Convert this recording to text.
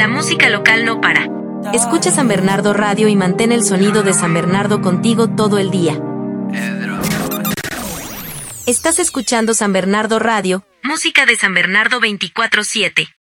la música local no para. Escucha San Bernardo Radio y mantén el sonido de San Bernardo contigo todo el día. Estás escuchando San Bernardo Radio, música de San Bernardo 24/7.